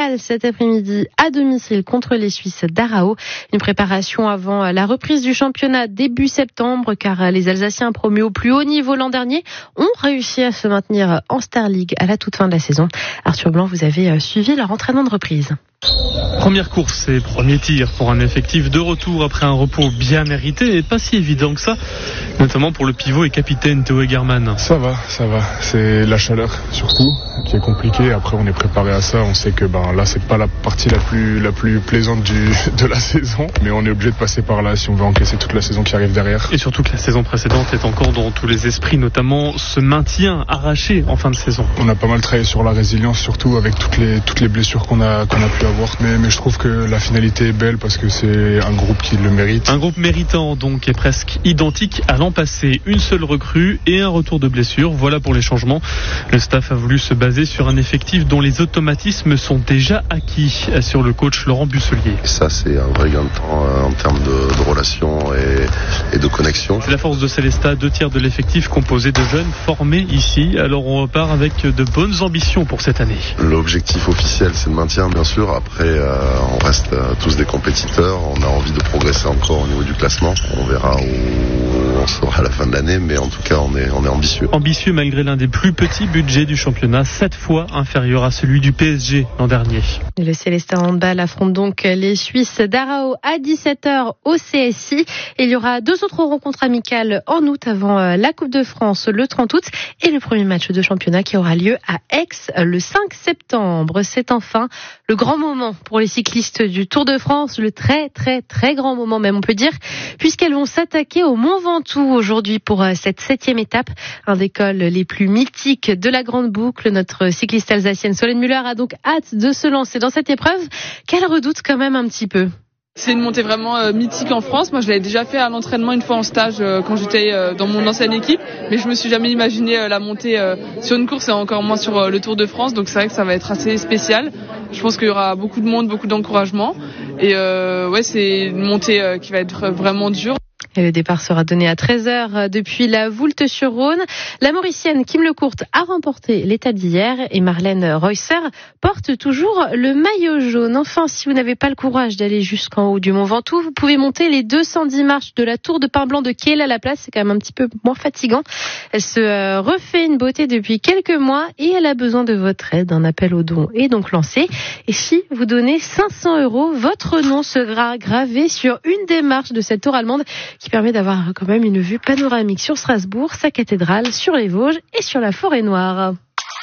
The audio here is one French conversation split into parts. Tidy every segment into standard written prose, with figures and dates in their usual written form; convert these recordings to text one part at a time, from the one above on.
handball cet après-midi à domicile contre les Suisses d'Arao. Une préparation avant la reprise du championnat début septembre, car les Alsaciens promus au plus haut niveau l'an dernier ont réussi à se maintenir en Star League à la toute fin de la saison. Arthur Blanc, vous avez suivi leur entraînement de reprise. Première course et premier tir pour un effectif de retour après un repos bien mérité et pas si évident que ça, notamment pour le pivot et capitaine Théo Egerman. Ça va. C'est la chaleur surtout qui est compliquée. Après, on est préparé à ça. On sait que là, c'est pas la partie la plus plaisante de la saison, mais on est obligé de passer par là si on veut encaisser toute la saison qui arrive derrière. Et surtout que la saison précédente est encore dans tous les esprits, notamment ce maintien arraché en fin de saison. On a pas mal travaillé sur la résilience, surtout avec toutes les blessures qu'on a pu avoir. Mais je trouve que la finalité est belle parce que c'est un groupe qui le mérite. Un groupe méritant donc est presque identique à l'an passé. Une seule recrue et un retour de blessure. Voilà pour les changements. Le staff a voulu se baser sur un effectif dont les automatismes sont déjà acquis, assure le coach Laurent Busselier. Ça, c'est un vrai gain de temps en termes de relations et de connexion. C'est la force de Célestat, 2/3 de l'effectif composé de jeunes formés ici. Alors on repart avec de bonnes ambitions pour cette année. L'objectif officiel, c'est le maintien, bien sûr. Après, on reste tous des compétiteurs. On a envie de progresser encore au niveau du classement. On verra où on sera à la fin de l'année, mais en tout cas, on est ambitieux. Ambitieux malgré l'un des plus petits budgets du championnat, 7 fois inférieur à celui du PSG l'an dernier. Le Célestin Handball affronte donc les Suisses d'Arao à 17h au CSI. Et il y aura 2 autres rencontres amicales en août avant la Coupe de France le 30 août et le premier match de championnat qui aura lieu à Aix le 5 septembre. C'est enfin le grand moment pour les cyclistes du Tour de France, le très grand moment même on peut dire, puisqu'elles vont s'attaquer au Mont Ventoux aujourd'hui pour cette 7e étape, un des cols les plus mythiques de la Grande Boucle. Notre cycliste alsacienne Solène Müller a donc hâte de se lancer dans cette épreuve qu'elle redoute quand même un petit peu. C'est une montée vraiment mythique en France. Moi, je l'avais déjà fait à l'entraînement une fois en stage quand j'étais dans mon ancienne équipe, mais je me suis jamais imaginé la montée sur une course et encore moins sur le Tour de France. Donc c'est vrai que ça va être assez spécial. Je pense qu'il y aura beaucoup de monde, beaucoup d'encouragement et c'est une montée qui va être vraiment dure. Et le départ sera donné à 13h depuis la Voulte-sur-Rhône. La Mauricienne Kim Lecourte a remporté l'étape d'hier et Marlène Reusser porte toujours le maillot jaune. Enfin, si vous n'avez pas le courage d'aller jusqu'en haut du Mont Ventoux, vous pouvez monter les 210 marches de la tour de Pin Blanc de Kiel à la place. C'est quand même un petit peu moins fatigant. Elle se refait une beauté depuis quelques mois et elle a besoin de votre aide. Un appel aux dons est donc lancé. Et si vous donnez 500 €, votre nom sera gravé sur une des marches de cette tour allemande qui permet d'avoir quand même une vue panoramique sur Strasbourg, sa cathédrale, sur les Vosges et sur la forêt noire.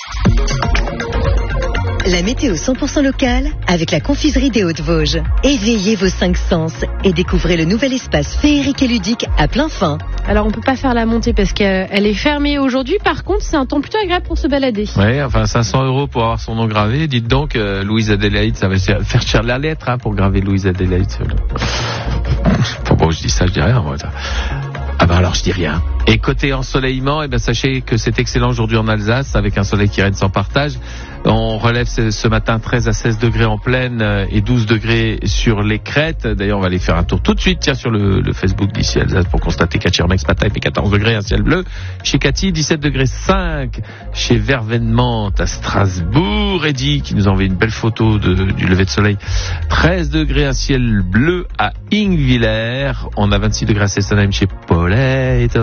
La météo 100% locale avec la confiserie des Hautes-Vosges. Éveillez vos 5 sens et découvrez le nouvel espace féerique et ludique à plein fin. Alors on peut pas faire la montée parce qu'elle est fermée aujourd'hui. Par contre, c'est un temps plutôt agréable pour se balader. Oui, enfin 500 € pour avoir son nom gravé. Dites donc, Louise Adélaïde, ça va faire cher la lettre pour graver Louise Adélaïde. Bon, je dis ça, je dis rien, moi. Alors je dis rien. Et côté ensoleillement, sachez que c'est excellent aujourd'hui en Alsace avec un soleil qui règne sans partage. On relève ce matin 13 à 16 degrés en plaine et 12 degrés sur les crêtes. D'ailleurs, on va aller faire un tour tout de suite sur le Facebook d'ici Alsace pour constater qu'à Schirmeck ce matin il fait 14 degrés, un ciel bleu. Chez Cathy, 17 degrés 5. Chez Vervenement à Strasbourg, Eddy qui nous a envoyé une belle photo du lever de soleil. 13 degrés, un ciel bleu à Ingviller. On a 26 degrés à Sessenheim chez Paulette,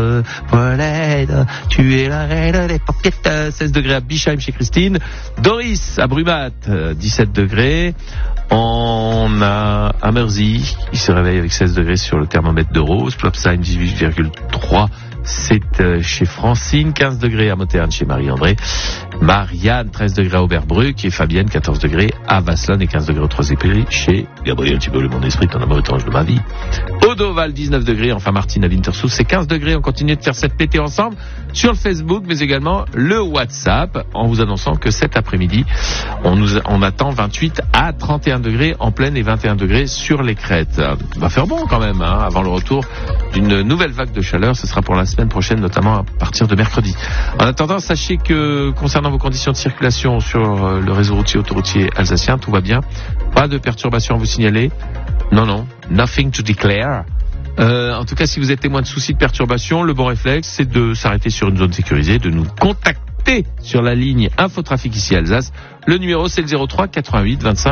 tu es la reine des paupiètes. 16 degrés à Bischheim chez Christine. Doris à Brumat, 17 degrés. On a à Mersey qui se réveille avec 16 degrés sur le thermomètre de Rose. Plopsheim, 18,3. C'est chez Francine, 15 degrés à Moterne chez Marie-André. Marianne, 13 degrés à Oberbruck. Et Fabienne, 14 degrés à Vasselonne et 15 degrés au Trois-Éperies chez Gabriel. Tu veux mon esprit, ton amour étrange de ma vie. Odoval, 19 degrés. Enfin, Martine à Wintersous, c'est 15 degrés. On continue de faire cette pété ensemble sur le Facebook, mais également le WhatsApp, en vous annonçant que cet après-midi, on attend 28 à 31 degrés en plaine et 21 degrés sur les crêtes. Va faire bon quand même, avant le retour d'une nouvelle vague de chaleur. Ce sera pour la semaine prochaine, notamment à partir de mercredi. En attendant, sachez que concernant vos conditions de circulation sur le réseau routier autoroutier alsacien, tout va bien. Pas de perturbations à vous signaler. Non, nothing to declare. En tout cas, si vous êtes témoin de soucis de perturbation, le bon réflexe, c'est de s'arrêter sur une zone sécurisée, de nous contacter sur la ligne Infotrafic ici Alsace. Le numéro, c'est le 03 88 25